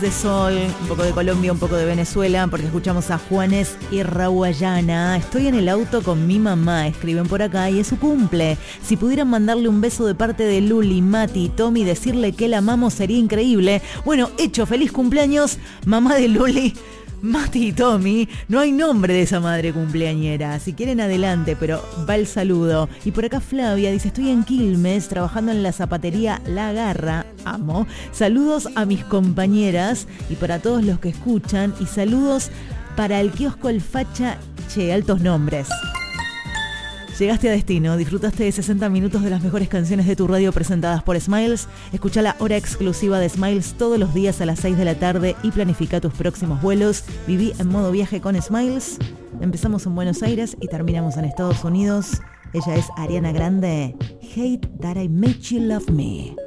De sol, un poco de Colombia, un poco de Venezuela, porque escuchamos a Juanes y Rawayana. Estoy en el auto con mi mamá, escriben por acá, y es su cumple. Si pudieran mandarle un beso de parte de Luli, Mati y Tommy, decirle que la amamos sería increíble. Bueno, hecho, feliz cumpleaños, mamá de Luli, Mati y Tommy. No hay nombre de esa madre cumpleañera. Si quieren, adelante, pero va el saludo. Y por acá Flavia dice: estoy en Quilmes trabajando en la zapatería La Garra. Amo. Saludos a mis compañeras y para todos los que escuchan. Y saludos para el kiosco El Facha. Che, altos nombres. Llegaste a destino, disfrutaste de 60 minutos de las mejores canciones de tu radio presentadas por Smiles. Escucha la hora exclusiva de Smiles todos los días a las 6 de la tarde y planifica tus próximos vuelos. Viví en modo viaje con Smiles. Empezamos en Buenos Aires y terminamos en Estados Unidos. Ella es Ariana Grande. Hate that I made you love me.